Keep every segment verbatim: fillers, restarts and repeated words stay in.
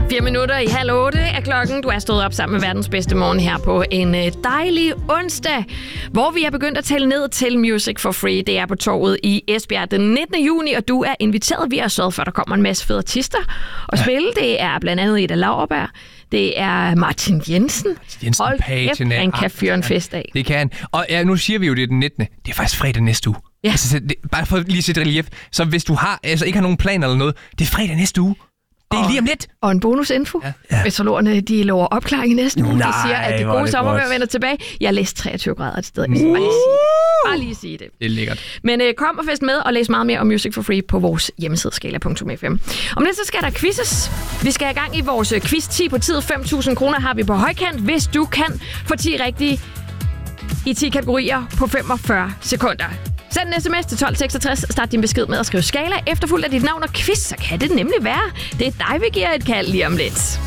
Fire minutter i halv otte er klokken. Du er stået op sammen med verdens bedste morgen her på en dejlig onsdag, hvor vi er begyndt at tælle ned til Music for Free. Det er på torvet i Esbjerg den nittende juni, og du er inviteret. Vi har sørget for, at der kommer en masse fede artister og spille. Det er blandt andet Ida Lauerberg. Det er Martin Jensen. Jensen Hold kæft, han kan fyre en fest af. Det kan han. Og ja, nu siger vi jo, det er den nittende Det er faktisk fredag næste uge. Ja. Altså, det, bare for lige at sætte relief. Så hvis du har, altså, ikke har nogen planer eller noget, det er fredag næste uge. Det er og, lige om lidt. Og en bonusinfo. Ja. Ja. Meteorologerne, de lover opklaring i næste uge. De siger, at det gode sommervejr vender tilbage. Jeg læste treogtyve grader et sted. Jeg skal bare lige sige det. Bare lige sige det. Det er lækkert. Men øh, kom og fest med og læs meget mere om Music for Free på vores hjemmeside skala punktum f m. Om lidt så skal der quizzes. Vi skal i gang i vores quiz ti på tid. fem tusind kroner har vi på højkant, hvis du kan få ti rigtige i ti kategorier på femogfyrre sekunder. Send en sms til tolv seksogtres. Start din besked med at skrive skala. Efterfulgt af dit navn og quiz, så kan det nemlig være. Det er dig, vi giver et kald lige om lidt.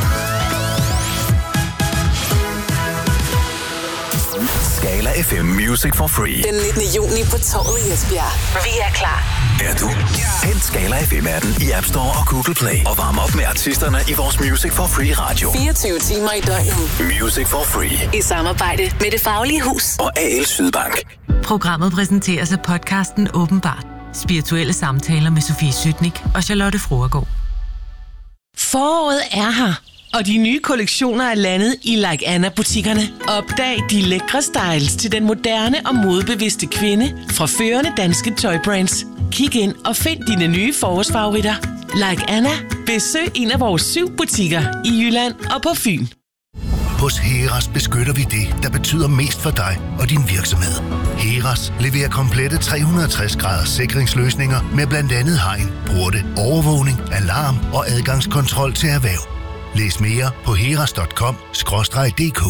Skala F M Music for Free. Den nittende juni på torvet i Esbjerg. Vi er klar. Er du? Hent Skala F M-appen i App Store og Google Play. Og varm op med artisterne i vores Music for Free radio. fireogtyve timer i døgnet. Music for Free. I samarbejde med Det Faglige Hus og A L Sydbank. Programmet præsenteres af podcasten Åbenbart. Spirituelle samtaler med Sofie Sytnik og Charlotte Fruergaard. Foråret er her, og de nye kollektioner er landet i Like Anna-butikkerne. Opdag de lækre styles til den moderne og modebevidste kvinde fra førende danske tøjbrands. Kig ind og find dine nye forårsfavoritter. Like Anna. Besøg en af vores syv butikker i Jylland og på Fyn. Hos Heras beskytter vi det, der betyder mest for dig og din virksomhed. Heras leverer komplette tre hundrede og tres graders sikringsløsninger med blandt andet hegn, porte, overvågning, alarm og adgangskontrol til erhverv. Læs mere på heras punktum com skråstreg d k.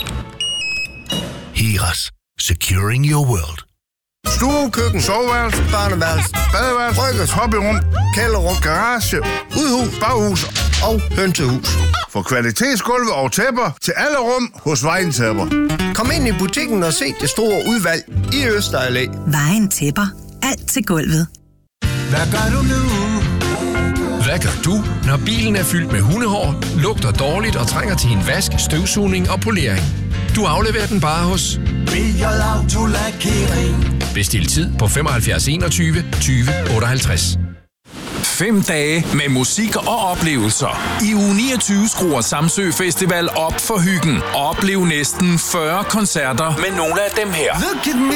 Heras. Securing your world. Stue, køkken, soveværelse, børneværelse, badeværelse, bryggers, hobbyrum, kælderrum, garage, udhus, baghus og hønsehus. For kvalitetsgulve og tæpper til alle rum hos Vejen Tæpper. Kom ind i butikken og se det store udvalg i Østerallé. Vejen Tæpper. Alt til gulvet. Hvad gør du nu? Hvad gør du, når bilen er fyldt med hundehår, lugter dårligt og trænger til en vask, støvsugning og polering? Du afleverer den bare hos Bjørn Auto Lakering. Bestil tid på femoghalvfjerds enogtyve tyve otteoghalvtreds. Fem dage med musik og oplevelser. I uge niogtyve skruer Samsø Festival op for hyggen. Oplev næsten fyrre koncerter med nogle af dem her. Look at me.